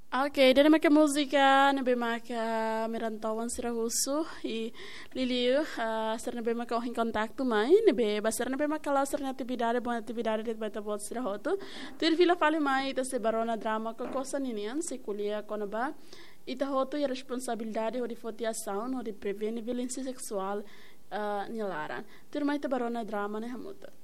Ok, dari maka musika nabe maka merantawan sira husu e liliu ser nabe maka ohin kontaktu mai nabe basar nabe maka lau ser atividade bona atividade det bata bot sira hotu tir fila fale mai ita se barona drama ko kosa ninian se kulia konaba ita hotu e responsabilidade de fotiação de prevenir violência sexual nilaran tir mai ita barona drama ne hamuta